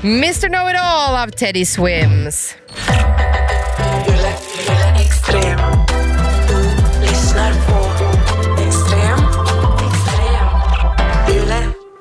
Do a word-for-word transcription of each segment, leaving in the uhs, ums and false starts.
mister Know-It-All av Teddy Swims. Yle, Yle Extrem. Du lyssnar på Extrem, Extrem. Yle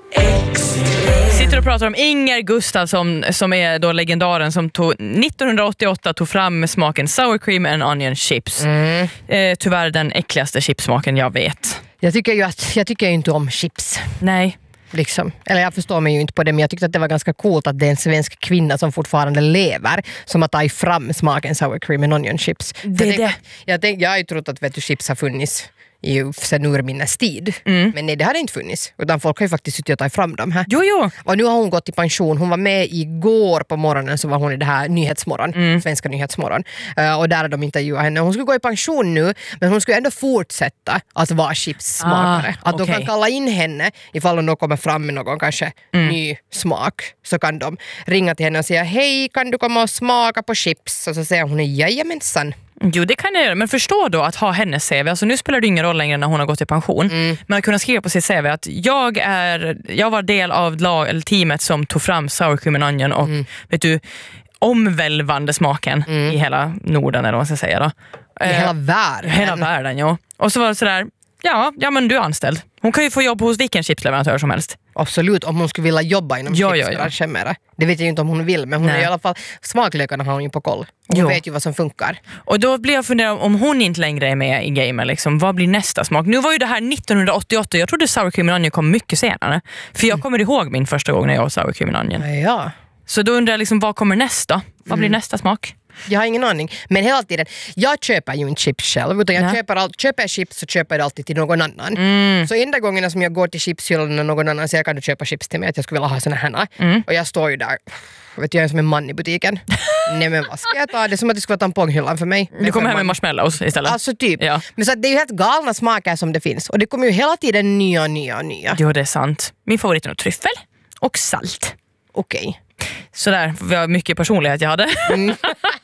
Extrem. Sitter och pratar om Inger Gustafsson som är då legendaren som tog, nittonhundraåttioåtta tog fram smaken sour cream and onion chips. Mm. Eh, tyvärr den äckligaste chipsmaken jag vet. Jag tycker ju att jag tycker ju inte om chips. Nej. Liksom. Eller jag förstår mig ju inte på det, men jag tyckte att det var ganska coolt att det är en svensk kvinna som fortfarande lever som har tagit fram smaken sour cream and onion chips. Det, jag, tänk, det. Jag, tänk, jag har ju trott att vet du, chips har funnits i sen urminnes tid. Mm. Men nej, det hade inte funnits. Utan folk har ju faktiskt suttit och tagit fram dem här. Jo, jo. Och nu har hon gått i pension. Hon var med igår på morgonen, så var hon i det här Nyhetsmorgon, mm. Svenska Nyhetsmorgon. Uh, och där har de intervjuat henne. Hon skulle gå i pension nu, men hon skulle ändå fortsätta att vara chipssmakare. Ah, att okay. de kan kalla in henne ifall hon då kommer fram med någon kanske mm. ny smak. Så kan de ringa till henne och säga hej, kan du komma och smaka på chips? Och så säger hon jajamensan. Jo, det kan jag göra. Men förstå då att ha hennes C V. Alltså nu spelar det ingen roll längre när hon har gått i pension. Mm. Men att kunna skriva på sitt C V att jag är jag var del av lag, eller teamet som tog fram sour cream and onion och mm. vet du, omvälvande smaken mm. i hela Norden eller vad man ska säga då. I hela världen. Hela världen, ja. Och så var det sådär, ja, ja men du är anställd. Hon kan ju få jobb hos vilken chipsleverantör som helst. Absolut, om hon skulle vilja jobba inom ja, ja, ja. mera. Det vet jag inte om hon vill, men hon är i alla fall, smaklökarna har hon ju på koll. Hon jo. vet ju vad som funkar. Och då blir jag fundera om hon inte längre är med i gamen, liksom, vad blir nästa smak? Nu var ju det här nittonhundraåttioåtta, jag trodde sour cream and onion kom mycket senare. För jag mm. kommer ihåg min första gång när jag var sour cream and onion. Ja, ja. Så då undrar jag liksom, vad kommer nästa? Vad mm. blir nästa smak? Jag har ingen aning, men hela tiden jag köper ju inte chips själv, utan jag ja. köper, all, köper chips så köper jag alltid till någon annan. Mm. Så enda gången som jag går till chipshyllan och någon annan säger kan du köpa chips till mig, att jag skulle vilja ha såna här. Mm. Och jag står ju där, vet jag är som en man i butiken. Nej men vad ska jag ta? Det är som att det skulle vara tamponghyllan för mig. Du kommer hem med marshmallows istället. Alltså typ. Ja. Men så att det är ju helt galna smaker som det finns. Och det kommer ju hela tiden nya, nya, nya. Jo, det är sant. Min favorit är nog tryffel och salt. Okej. Okay. Sådär, vad mycket personlighet jag hade. Mm.